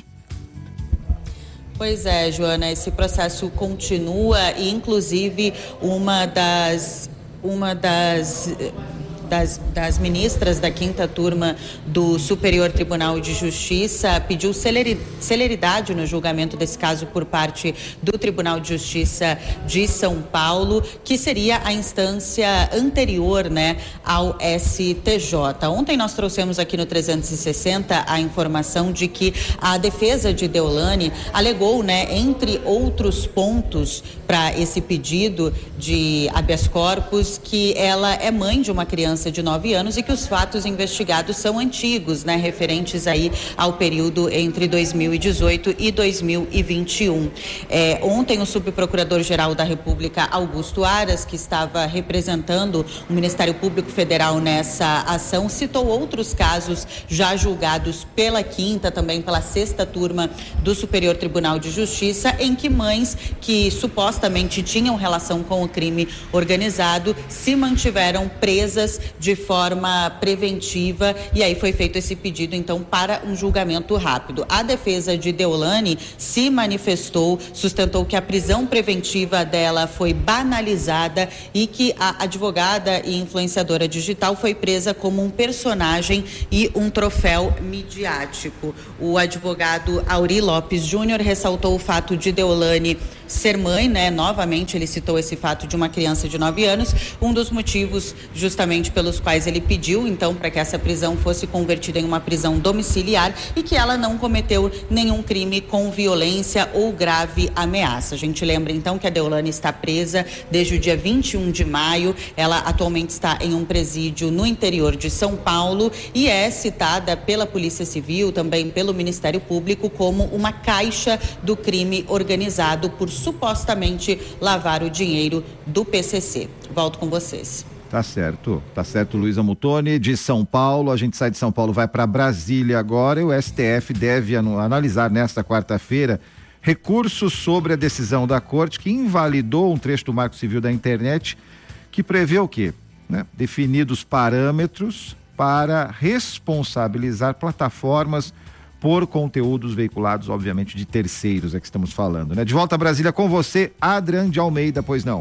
Pois é, Joana, esse processo continua e, inclusive, uma das... Uma das Das, das ministras da quinta turma do Superior Tribunal de Justiça pediu celeri, celeridade no julgamento desse caso por parte do Tribunal de Justiça de São Paulo, que seria a instância anterior, né, ao S T J. Ontem nós trouxemos aqui no trezentos e sessenta a informação de que a defesa de Deolane alegou, né, entre outros pontos para esse pedido de habeas corpus, que ela é mãe de uma criança de nove anos e que os fatos investigados são antigos, né, referentes aí ao período entre dois mil e dezoito e dois mil e vinte e um. É, ontem o subprocurador-geral da República, Augusto Aras, que estava representando o Ministério Público Federal nessa ação, citou outros casos já julgados pela quinta, também pela sexta turma do Superior Tribunal de Justiça, em que mães que supostamente tinham relação com o crime organizado se mantiveram presas de forma preventiva, e aí foi feito esse pedido então para um julgamento rápido. A defesa de Deolane se manifestou, sustentou que a prisão preventiva dela foi banalizada e que a advogada e influenciadora digital foi presa como um personagem e um troféu midiático. O advogado Auri Lopes Júnior ressaltou o fato de Deolane ser mãe, né? Novamente ele citou esse fato de uma criança de nove anos, um dos motivos justamente pelos quais ele pediu então para que essa prisão fosse convertida em uma prisão domiciliar e que ela não cometeu nenhum crime com violência ou grave ameaça. A gente lembra então que a Deolane está presa desde o dia vinte e um de maio, ela atualmente está em um presídio no interior de São Paulo e é citada pela Polícia Civil, também pelo Ministério Público, como uma caixa do crime organizado por supostamente lavar o dinheiro do P C C. Volto com vocês. Tá certo, tá certo, Luísa Muttoni, de São Paulo. A gente sai de São Paulo, vai para Brasília agora e o S T F deve analisar nesta quarta-feira recursos sobre a decisão da Corte que invalidou um trecho do Marco Civil da Internet que prevê o quê? Né? Definidos parâmetros para responsabilizar plataformas por conteúdos veiculados, obviamente, de terceiros, é que estamos falando, né? De volta a Brasília com você, Adrian de Almeida, pois não?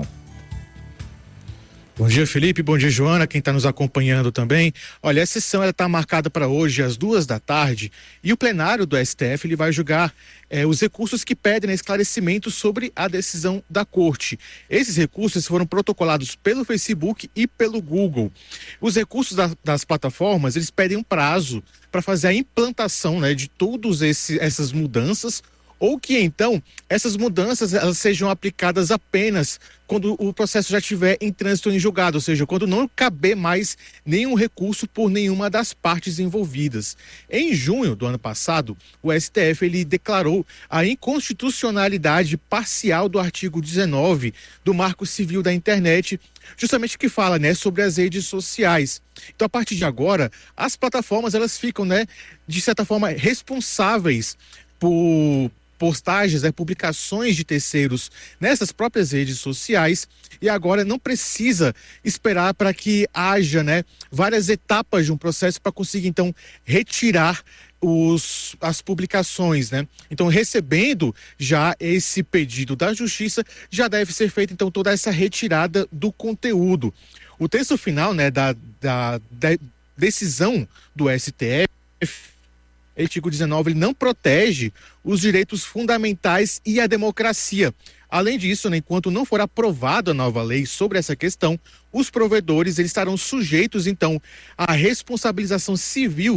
Bom dia, Felipe, bom dia, Joana, quem está nos acompanhando também. Olha, a sessão está marcada para hoje às duas da tarde e o plenário do S T F ele vai julgar eh, os recursos que pedem esclarecimento sobre a decisão da Corte. Esses recursos foram protocolados pelo Facebook e pelo Google. Os recursos da, das plataformas, eles pedem um prazo para fazer a implantação, né, de todas essas mudanças, ou que então essas mudanças elas sejam aplicadas apenas quando o processo já estiver em trânsito em julgado, ou seja, quando não caber mais nenhum recurso por nenhuma das partes envolvidas. Em junho do ano passado, o S T F ele declarou a inconstitucionalidade parcial do artigo dezenove do Marco Civil da Internet, justamente que fala, né, sobre as redes sociais. Então, a partir de agora, as plataformas elas ficam, né, de certa forma responsáveis por postagens, né, publicações de terceiros nessas próprias redes sociais, e agora não precisa esperar para que haja, né, várias etapas de um processo para conseguir então retirar os, as publicações, né? Então, recebendo já esse pedido da Justiça, já deve ser feita então toda essa retirada do conteúdo. O texto final, né, da, da, da decisão do S T F, artigo dezenove, ele não protege os direitos fundamentais e a democracia. Além disso, né, enquanto não for aprovada a nova lei sobre essa questão, os provedores eles estarão sujeitos, então, à responsabilização civil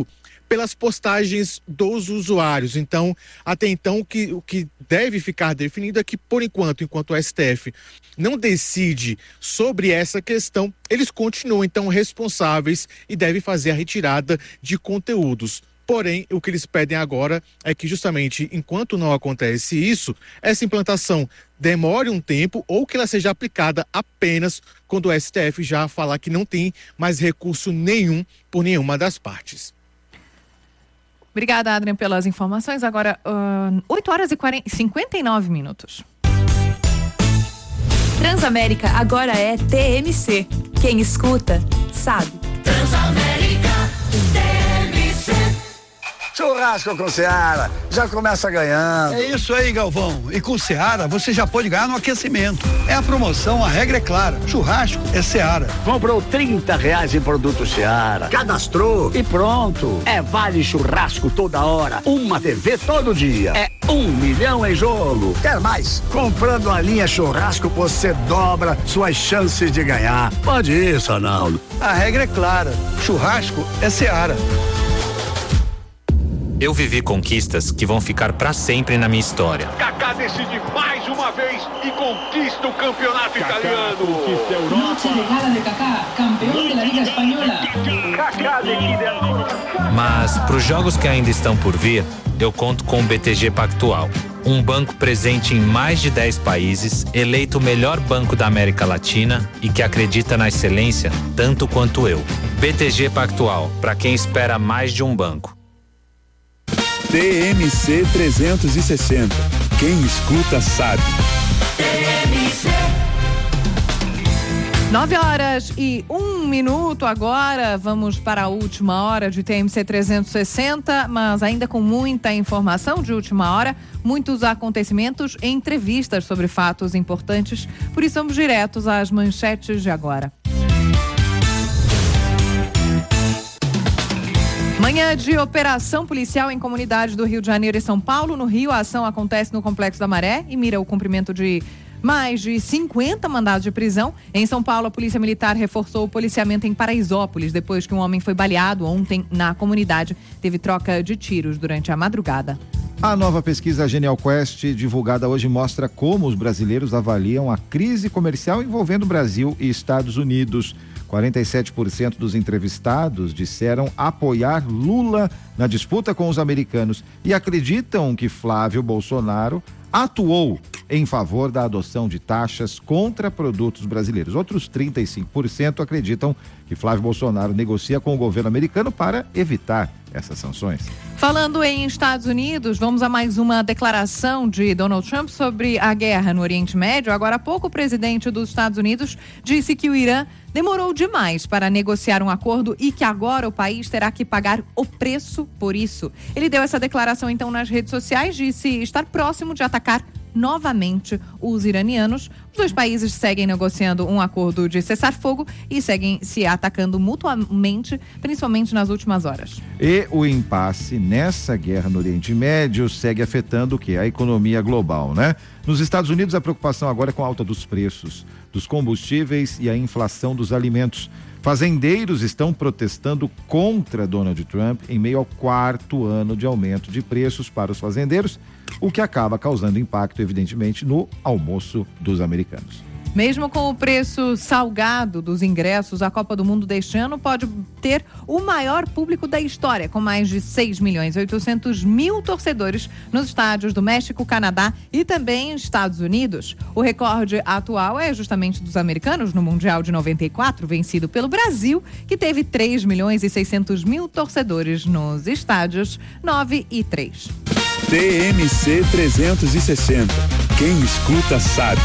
pelas postagens dos usuários. Então, até então, o que, o que deve ficar definido é que, por enquanto, enquanto o S T F não decide sobre essa questão, eles continuam, então, responsáveis e devem fazer a retirada de conteúdos. Porém, o que eles pedem agora é que, justamente, enquanto não acontece isso, essa implantação demore um tempo ou que ela seja aplicada apenas quando o S T F já falar que não tem mais recurso nenhum por nenhuma das partes. Obrigada, Adrian, pelas informações. Agora, uh, oito horas e quarenta, cinquenta e nove minutos. Transamérica agora é T M C. Quem escuta, sabe. Transamérica, T M C. Churrasco com Seara, já começa ganhando. É isso aí, Galvão. E com Seara, você já pode ganhar no aquecimento. É a promoção, a regra é clara. Churrasco é Seara. Comprou trinta reais em produto Seara, cadastrou e pronto. É vale churrasco toda hora, uma T V todo dia. É um milhão em jogo. Quer mais? Comprando a linha churrasco, você dobra suas chances de ganhar. Pode isso, Arnaldo. A regra é clara. Churrasco é Seara. Eu vivi conquistas que vão ficar pra sempre na minha história. Kaká decide mais uma vez e conquista o campeonato Kaká italiano. Conquista a Europa. Noche de gala de Kaká, campeão da Liga Espanhola. Kaká decide ancora. Mas pros jogos que ainda estão por vir, eu conto com o B T G Pactual. Um banco presente em mais de dez países, eleito o melhor banco da América Latina e que acredita na excelência tanto quanto eu. B T G Pactual, para quem espera mais de um banco. T M C trezentos e sessenta. Quem escuta sabe. T M C. Nove horas e um minuto agora, vamos para a última hora de T M C trezentos e sessenta, mas ainda com muita informação de última hora, muitos acontecimentos e entrevistas sobre fatos importantes, por isso vamos diretos às manchetes de agora. Manhã de operação policial em comunidades do Rio de Janeiro e São Paulo. No Rio, a ação acontece no Complexo da Maré e mira o cumprimento de mais de cinquenta mandados de prisão. Em São Paulo, a Polícia Militar reforçou o policiamento em Paraisópolis, depois que um homem foi baleado ontem na comunidade. Teve troca de tiros durante a madrugada. A nova pesquisa Genial Quest, divulgada hoje, mostra como os brasileiros avaliam a crise comercial envolvendo Brasil e Estados Unidos. quarenta e sete por cento dos entrevistados disseram apoiar Lula na disputa com os americanos e acreditam que Flávio Bolsonaro atuou em favor da adoção de taxas contra produtos brasileiros. Outros trinta e cinco por cento acreditam que Flávio Bolsonaro negocia com o governo americano para evitar essas sanções. Falando em Estados Unidos, vamos a mais uma declaração de Donald Trump sobre a guerra no Oriente Médio. Agora há pouco, o presidente dos Estados Unidos disse que o Irã demorou demais para negociar um acordo e que agora o país terá que pagar o preço por isso. Ele deu essa declaração então nas redes sociais, disse estar próximo de atacar novamente os iranianos. Os dois países seguem negociando um acordo de cessar-fogo e seguem se atacando mutuamente, principalmente nas últimas horas. E o impasse nessa guerra no Oriente Médio segue afetando o quê? A economia global, né? Nos Estados Unidos, a preocupação agora é com a alta dos preços dos combustíveis e a inflação dos alimentos. Fazendeiros estão protestando contra Donald Trump em meio ao quarto ano de aumento de preços para os fazendeiros, o que acaba causando impacto, evidentemente, no almoço dos americanos. Mesmo com o preço salgado dos ingressos, a Copa do Mundo deste ano pode ter o maior público da história, com mais de seis milhões e oitocentos mil torcedores nos estádios do México, Canadá e também Estados Unidos. O recorde atual é justamente dos americanos no Mundial de noventa e quatro, vencido pelo Brasil, que teve três milhões e seiscentos mil torcedores nos estádios, nove e três. T M C trezentos e sessenta. Quem escuta sabe.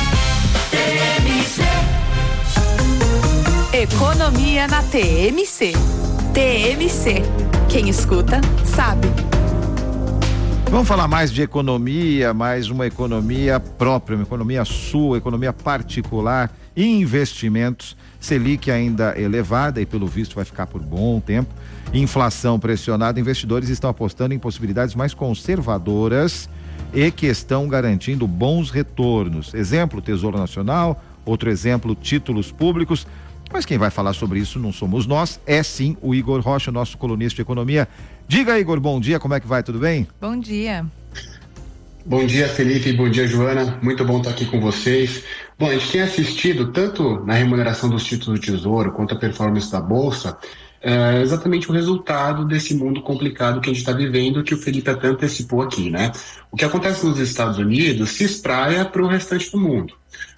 Economia na T M C. T M C. Quem escuta, sabe. Vamos falar mais de economia, mais uma economia própria, uma economia sua, economia particular, investimentos. Selic ainda elevada e pelo visto vai ficar por bom tempo. Inflação pressionada, investidores estão apostando em possibilidades mais conservadoras e que estão garantindo bons retornos. Exemplo, Tesouro Nacional, outro exemplo, títulos públicos. mas quem vai falar sobre isso não somos nós, é sim o Igor Rocha, nosso colunista de economia. Diga, Igor, bom dia, como é que vai, tudo bem? Bom dia. Bom dia, Felipe, bom dia, Joana, muito bom estar aqui com vocês. Bom, a gente tem assistido tanto na remuneração dos títulos do Tesouro quanto a performance da Bolsa, é exatamente o resultado desse mundo complicado que a gente está vivendo, que o Felipe até antecipou aqui, né? O que acontece nos Estados Unidos se espraia para o restante do mundo.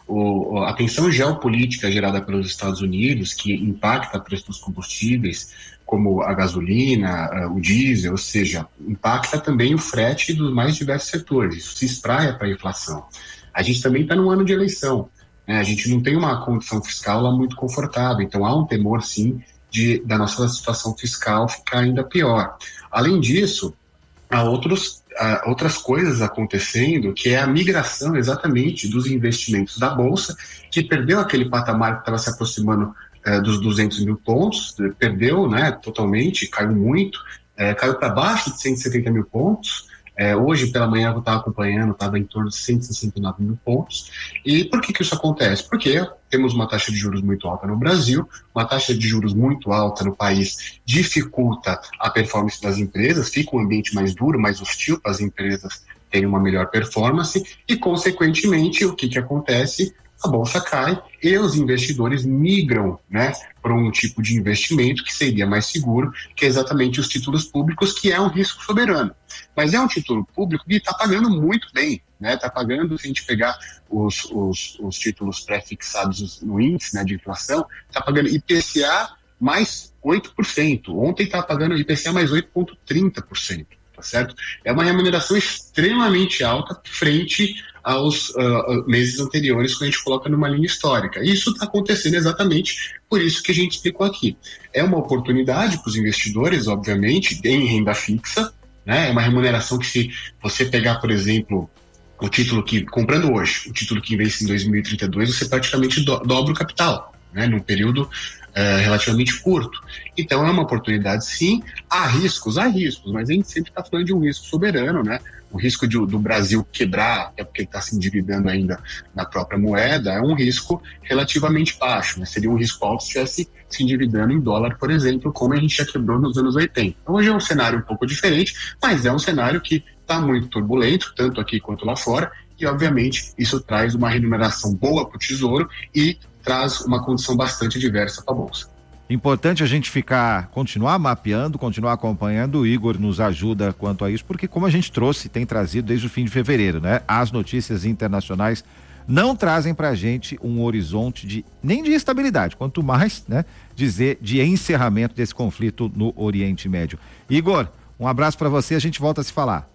O, a tensão geopolítica gerada pelos Estados Unidos, que impacta o preço dos combustíveis, como a gasolina, o diesel, ou seja, impacta também o frete dos mais diversos setores. Isso se espraia para a inflação. A gente também está num ano de eleição, né? A gente não tem uma condição fiscal lá muito confortável, então há um temor, sim, de, da nossa situação fiscal ficar ainda pior. Além disso, há outros, há outras coisas acontecendo, que é a migração exatamente dos investimentos da Bolsa, que perdeu aquele patamar que estava se aproximando eh, dos duzentos mil pontos, perdeu, né, totalmente, caiu muito, eh, caiu para baixo de cento e setenta mil pontos. É, hoje, pela manhã, eu estava acompanhando, estava em torno de cento e sessenta e nove mil pontos. E por que que isso acontece? Porque temos uma taxa de juros muito alta no Brasil, uma taxa de juros muito alta no país dificulta a performance das empresas, fica um ambiente mais duro, mais hostil para as empresas terem uma melhor performance e, consequentemente, o que que acontece? A bolsa cai e os investidores migram, né, para um tipo de investimento que seria mais seguro, que é exatamente os títulos públicos, que é um risco soberano. Mas é um título público que está pagando muito bem, né? Está pagando, se a gente pegar os, os, os títulos pré-fixados no índice, né, de inflação, está pagando I P C A mais oito por cento. Ontem estava pagando I P C A mais oito vírgula trinta por cento. Tá certo? É uma remuneração extremamente alta frente aos uh, meses anteriores, quando a gente coloca numa linha histórica. Isso está acontecendo exatamente por isso que a gente explicou aqui. É uma oportunidade para os investidores, obviamente, em renda fixa, né? É uma remuneração que, se você pegar, por exemplo, o título que, comprando hoje, o título que vence em dois mil e trinta e dois, você praticamente do, dobra o capital, né? Num período É, relativamente curto. Então é uma oportunidade, sim. Há riscos, há riscos, mas a gente sempre está falando de um risco soberano, né? O risco de, do Brasil quebrar, é porque ele está se endividando ainda na própria moeda, é um risco relativamente baixo, né? Seria um risco alto se estivesse se endividando em dólar, por exemplo, como a gente já quebrou nos anos oitenta. Hoje é um cenário um pouco diferente, mas é um cenário que está muito turbulento, tanto aqui quanto lá fora, e obviamente isso traz uma remuneração boa para o Tesouro e traz uma condição bastante diversa para a Bolsa. Importante a gente ficar, continuar mapeando, continuar acompanhando. O Igor nos ajuda quanto a isso, porque como a gente trouxe, tem trazido desde o fim de fevereiro, né? As notícias internacionais não trazem para a gente um horizonte de, nem de estabilidade, quanto mais, né, dizer de encerramento desse conflito no Oriente Médio. Igor, um abraço para você, a gente volta a se falar.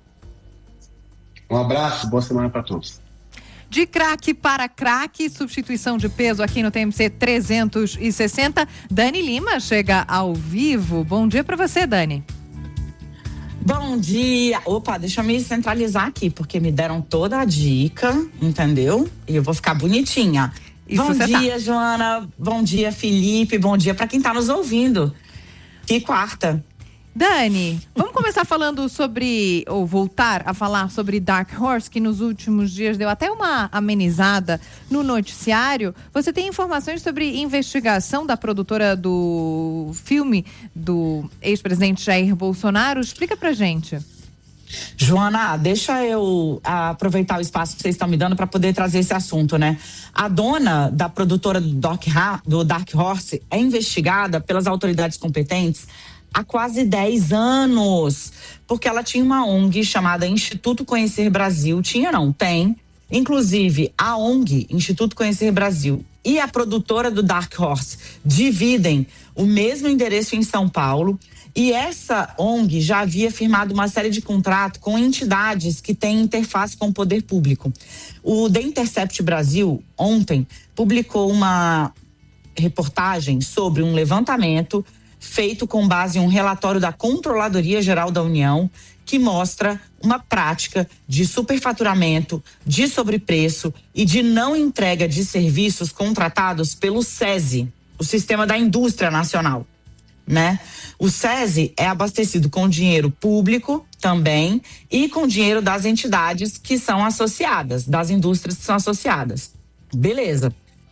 Um abraço, boa semana para todos. De craque para craque, substituição de peso aqui no T M C trezentos e sessenta. Dani Lima chega ao vivo. Bom dia para você, Dani. Bom dia. Opa, deixa eu me centralizar aqui, porque me deram toda a dica, entendeu? E eu vou ficar bonitinha. Isso. Bom dia, tá. Joana. Bom dia, Felipe. Bom dia para quem tá nos ouvindo. Que quarta. Dani, vamos começar falando sobre, ou voltar a falar sobre Dark Horse, que nos últimos dias deu até uma amenizada no noticiário. Você tem informações sobre investigação da produtora do filme do ex-presidente Jair Bolsonaro? Explica pra gente. Joana, deixa eu aproveitar o espaço que vocês estão me dando para poder trazer esse assunto, né? A dona da produtora do Dark, do Dark Horse é investigada pelas autoridades competentes há quase dez anos, porque ela tinha uma O N G chamada Instituto Conhecer Brasil, tinha não, tem, inclusive a O N G, Instituto Conhecer Brasil, e a produtora do Dark Horse dividem o mesmo endereço em São Paulo, e essa O N G já havia firmado uma série de contratos com entidades que têm interface com o poder público. O The Intercept Brasil, ontem, publicou uma reportagem sobre um levantamento feito com base em um relatório da Controladoria Geral da União, que mostra uma prática de superfaturamento, de sobrepreço e de não entrega de serviços contratados pelo SESI, o Sistema da Indústria Nacional, né? O SESI é abastecido com dinheiro público também e com dinheiro das entidades que são associadas, das indústrias que são associadas. Beleza.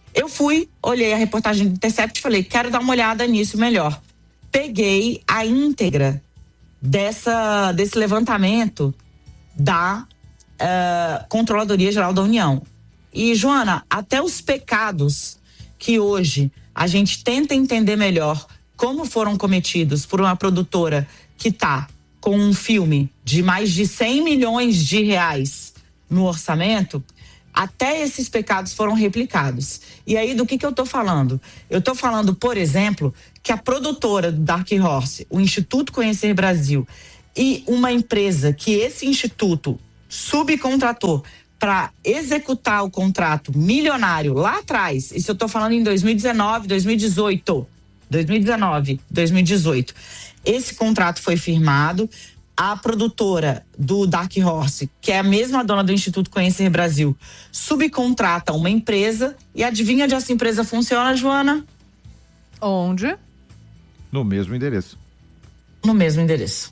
Eu fui, olhei a reportagem do Intercept e falei, quero dar uma olhada nisso melhor. Peguei a íntegra dessa, desse levantamento da uh, Controladoria Geral da União. E, Joana, até os pecados que hoje a gente tenta entender melhor como foram cometidos por uma produtora que está com um filme de mais de cem milhões de reais no orçamento, até esses pecados foram replicados. E aí, do que que eu tô falando? Eu tô falando, por exemplo, que a produtora do Dark Horse, o Instituto Conhecer Brasil, e uma empresa que esse instituto subcontratou para executar o contrato milionário lá atrás, isso eu tô falando em dois mil e dezenove, dois mil e dezoito, dois mil e dezenove, dois mil e dezoito, esse contrato foi firmado. A produtora do Dark Horse, que é a mesma dona do Instituto Conhecer Brasil, subcontrata uma empresa e adivinha onde essa empresa funciona, Joana? Onde? No mesmo endereço. No mesmo endereço.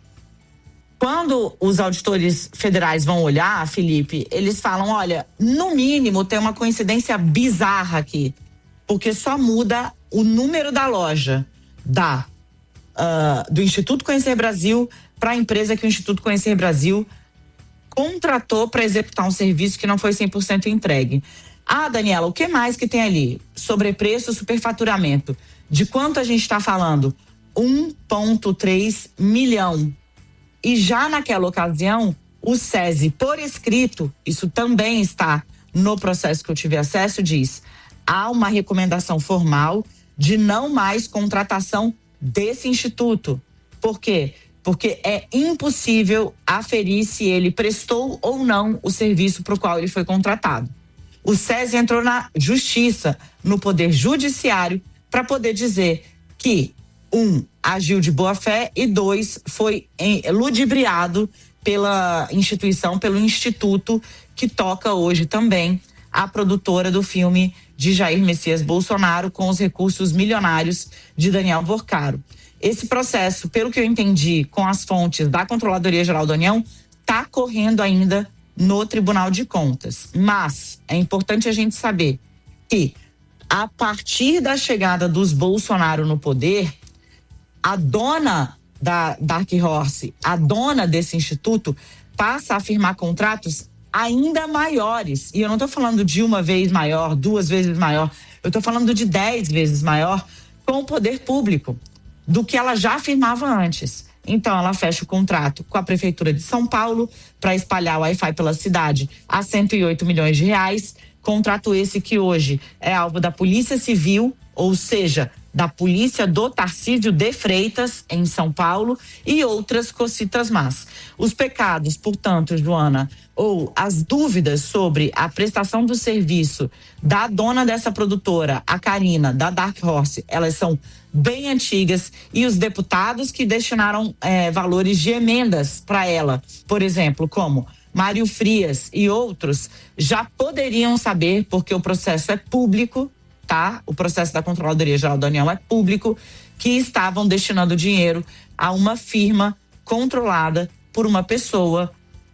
Quando os auditores federais vão olhar, Felipe, eles falam, olha, no mínimo tem uma coincidência bizarra aqui, porque só muda o número da loja da, uh, do Instituto Conhecer Brasil para a empresa que o Instituto Conhecer Brasil contratou para executar um serviço que não foi cem por cento entregue. Ah, Daniela, o que mais que tem ali? Sobrepreço, superfaturamento. De quanto a gente está falando? um vírgula três milhão. E já naquela ocasião, o SESI, por escrito, isso também está no processo que eu tive acesso, diz, há uma recomendação formal de não mais contratação desse instituto. Por quê? Porque é impossível aferir se ele prestou ou não o serviço para o qual ele foi contratado. O SESI entrou na justiça, no poder judiciário, para poder dizer que, um, agiu de boa fé e dois, foi em, ludibriado pela instituição, pelo instituto que toca hoje também a produtora do filme de Jair Messias Bolsonaro com os recursos milionários de Daniel Vorcaro. Esse processo, pelo que eu entendi com as fontes da Controladoria Geral da União, está correndo ainda no Tribunal de Contas. Mas é importante a gente saber que, a partir da chegada dos Bolsonaro no poder, a dona da Dark Horse, a dona desse instituto, passa a firmar contratos ainda maiores. E eu não estou falando de uma vez maior, duas vezes maior, eu estou falando de dez vezes maior com o poder público do que ela já afirmava antes. Então, ela fecha o contrato com a Prefeitura de São Paulo para espalhar o Wi-Fi pela cidade a cento e oito milhões de reais. Contrato esse que hoje é alvo da Polícia Civil, ou seja, da Polícia do Tarcísio de Freitas, em São Paulo, e outras cocitas más. Os pecados, portanto, Joana, ou as dúvidas sobre a prestação do serviço da dona dessa produtora, a Karina, da Dark Horse, elas são bem antigas, e os deputados que destinaram é, valores de emendas para ela, por exemplo, como Mário Frias e outros, já poderiam saber, porque o processo é público, tá? O processo da Controladoria Geral da União é público, que estavam destinando dinheiro a uma firma controlada por uma pessoa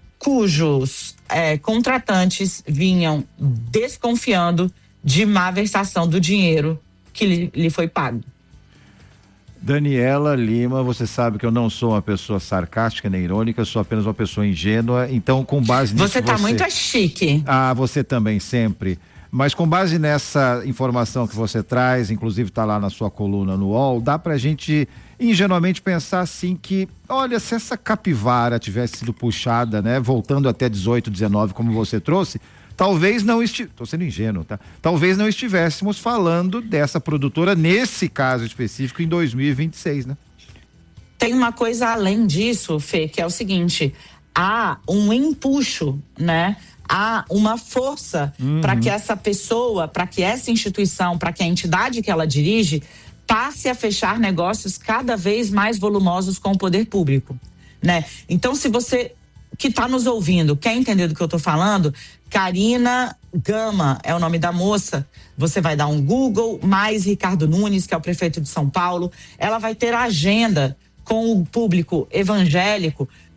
cujos é, contratantes vinham desconfiando de má versação do dinheiro que lhe, lhe foi pago. Daniela Lima, você sabe que eu não sou uma pessoa sarcástica nem irônica, sou apenas uma pessoa ingênua, então com base nisso você tá você... muito chique. Ah, você também sempre. Mas com base nessa informação que você traz, inclusive está lá na sua coluna no U O L, dá pra gente ingenuamente pensar assim que, olha, se essa capivara tivesse sido puxada, né, voltando até dezoito, dezenove, como você trouxe, talvez não estivesse, tô sendo ingênuo, tá? Talvez não estivéssemos falando dessa produtora nesse caso específico em dois mil e vinte e seis, né? Tem uma coisa além disso, Fê, que é o seguinte, há um empuxo, né? Há uma força uhum. para que essa pessoa, para que essa instituição, para que a entidade que ela dirige passe a fechar negócios cada vez mais volumosos com o poder público, né? Então, se você que está nos ouvindo quer entender do que eu estou falando, Karina Gama é o nome da moça. Você vai dar um Google, mais Ricardo Nunes, que é o prefeito de São Paulo. Ela vai ter agenda com o público evangélico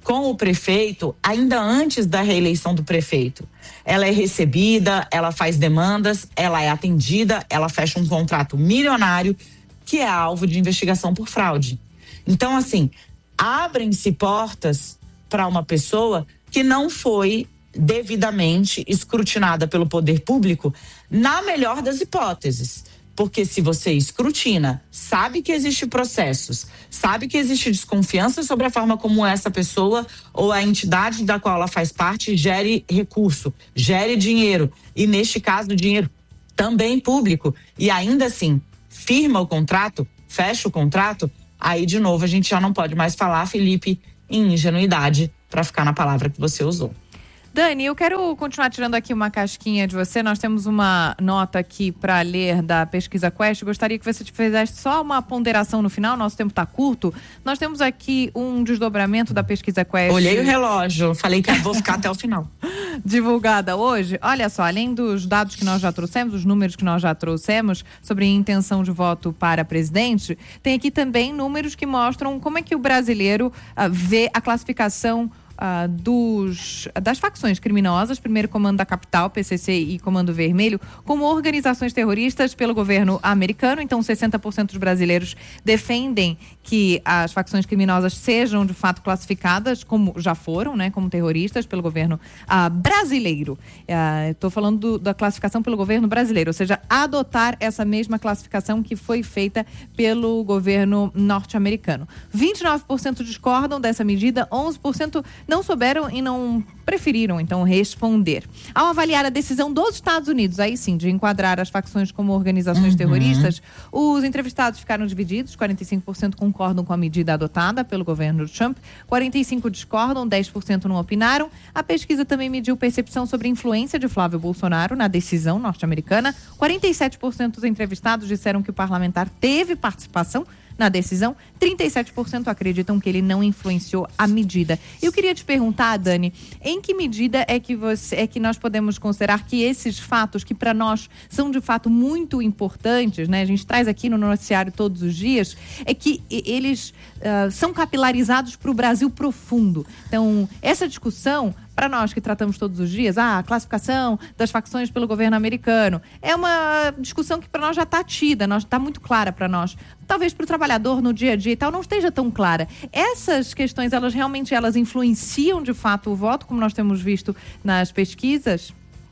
com o prefeito ainda antes da reeleição do prefeito. Ela é recebida, ela faz demandas, ela é atendida, ela fecha um contrato milionário que é alvo de investigação por fraude. Então, assim, abrem-se portas para uma pessoa que não foi devidamente escrutinada pelo poder público, na melhor das hipóteses. Porque se você escrutina, sabe que existem processos, sabe que existe desconfiança sobre a forma como essa pessoa ou a entidade da qual ela faz parte gere recurso, gere dinheiro, e neste caso dinheiro também público, e ainda assim firma o contrato, fecha o contrato, aí de novo a gente já não pode mais falar, Felipe, em ingenuidade, para ficar na palavra que você usou. Dani, eu quero continuar tirando aqui uma casquinha de você. Nós temos uma nota aqui para ler da pesquisa Quest. Gostaria que você fizesse só uma ponderação no final. Nosso tempo está curto. Nós temos aqui um desdobramento da pesquisa Quest. Olhei o relógio, falei que vou ficar até o final. Divulgada hoje. Olha só, além dos dados que nós já trouxemos, os números que nós já trouxemos sobre intenção de voto para presidente, tem aqui também números que mostram como é que o brasileiro uh, vê a classificação Uh, dos, das facções criminosas, primeiro Comando da Capital, P C C e Comando Vermelho, como organizações terroristas pelo governo americano. Então, sessenta por cento dos brasileiros defendem que as facções criminosas sejam, de fato, classificadas, como já foram, né, como terroristas pelo governo uh, brasileiro. Estou uh, falando do, da classificação pelo governo brasileiro, ou seja, adotar essa mesma classificação que foi feita pelo governo norte-americano. vinte e nove por cento discordam dessa medida, onze por cento não souberam e não preferiram, então, responder. Ao avaliar a decisão dos Estados Unidos, aí sim, de enquadrar as facções como organizações uhum. terroristas, os entrevistados ficaram divididos, quarenta e cinco por cento concordam com a medida adotada pelo governo Trump, quarenta e cinco por cento discordam, dez por cento não opinaram. A pesquisa também mediu percepção sobre a influência de Flávio Bolsonaro na decisão norte-americana. quarenta e sete por cento dos entrevistados disseram que o parlamentar teve participação na decisão, trinta e sete por cento acreditam que ele não influenciou a medida. Eu queria te perguntar, Dani, em que medida é que você é que nós podemos considerar que esses fatos, que para nós são de fato muito importantes, né? A gente traz aqui no noticiário todos os dias, é que eles uh, são capilarizados para o Brasil profundo. Então, essa discussão, para nós que tratamos todos os dias, ah, a classificação das facções pelo governo americano, é uma discussão que para nós já está tida, está muito clara para nós. Talvez para o trabalhador no dia a dia e tal não esteja tão clara. Essas questões, elas realmente elas influenciam de fato o voto, como nós temos visto nas pesquisas?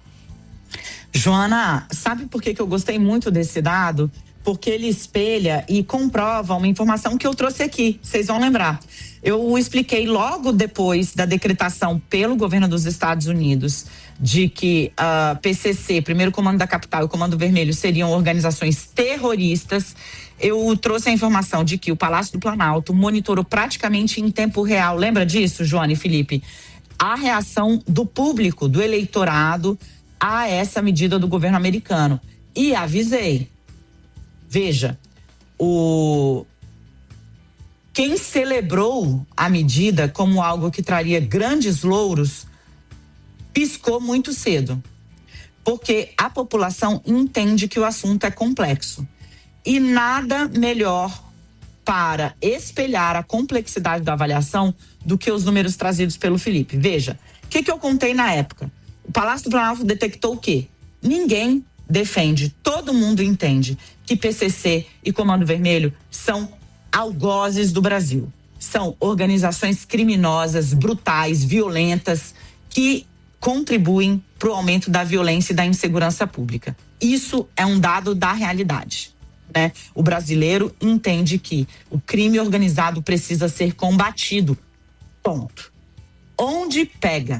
Joana, sabe por que que eu gostei muito desse dado? Porque ele espelha e comprova uma informação que eu trouxe aqui, vocês vão lembrar. Eu expliquei logo depois da decretação pelo governo dos Estados Unidos de que a uh, P C C, Primeiro Comando da Capital e o Comando Vermelho seriam organizações terroristas. Eu trouxe a informação de que o Palácio do Planalto monitorou praticamente em tempo real, lembra disso, Joana e Felipe? A reação do público, do eleitorado a essa medida do governo americano. E avisei. Veja, o... quem celebrou a medida como algo que traria grandes louros, piscou muito cedo. Porque a população entende que o assunto é complexo. E nada melhor para espelhar a complexidade da avaliação do que os números trazidos pelo Felipe. Veja, o que, que eu contei na época? O Palácio do Planalto detectou o quê? Ninguém defende, todo mundo entende que P C C e Comando Vermelho são algozes do Brasil. São organizações criminosas, brutais, violentas, que contribuem para o aumento da violência e da insegurança pública. Isso é um dado da realidade, né? O brasileiro entende que o crime organizado precisa ser combatido. Ponto. Onde pega?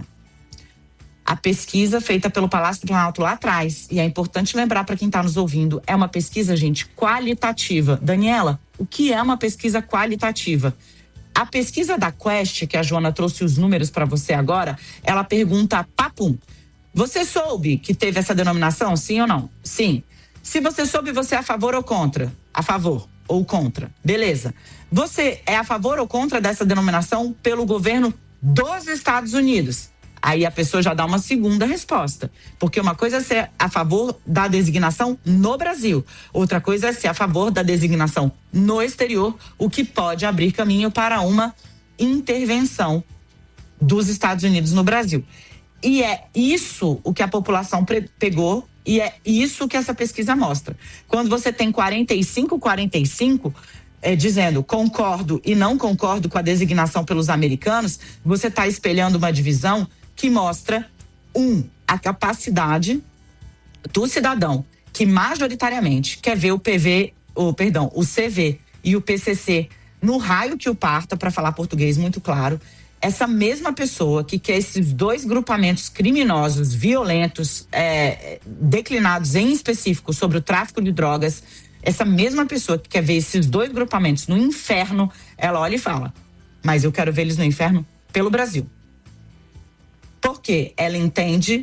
A pesquisa feita pelo Palácio do Planalto lá atrás, e é importante lembrar para quem está nos ouvindo, é uma pesquisa, gente, qualitativa. Daniela, o que é uma pesquisa qualitativa? A pesquisa da Quest, que a Joana trouxe os números para você agora, ela pergunta, papum, você soube que teve essa denominação, sim ou não? Sim. Se você soube, você é a favor ou contra? A favor ou contra. Beleza. Você é a favor ou contra dessa denominação pelo governo dos Estados Unidos? Aí a pessoa já dá uma segunda resposta. Porque uma coisa é ser a favor da designação no Brasil. Outra coisa é ser a favor da designação no exterior, o que pode abrir caminho para uma intervenção dos Estados Unidos no Brasil. E é isso o que a população pegou e é isso que essa pesquisa mostra. Quando você tem quarenta e cinco, quarenta e cinco, é, dizendo concordo e não concordo com a designação pelos americanos, você está espelhando uma divisão que mostra, um, a capacidade do cidadão que majoritariamente quer ver o P V, o, perdão, o C V e o P C C no raio que o parta, para falar português muito claro. Essa mesma pessoa que quer esses dois grupamentos criminosos, violentos, é, declinados em específico sobre o tráfico de drogas, essa mesma pessoa que quer ver esses dois grupamentos no inferno, ela olha e fala, mas eu quero ver eles no inferno pelo Brasil. Porque ela entende